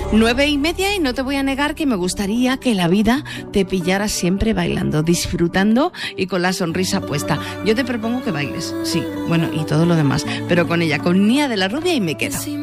9:30 y no te voy a negar que me gustaría que la vida te pillara siempre bailando, disfrutando y con la sonrisa puesta. Yo te propongo que bailes, sí, bueno, y todo lo demás, pero con ella, con Nia de la Rubia y Me Quedo.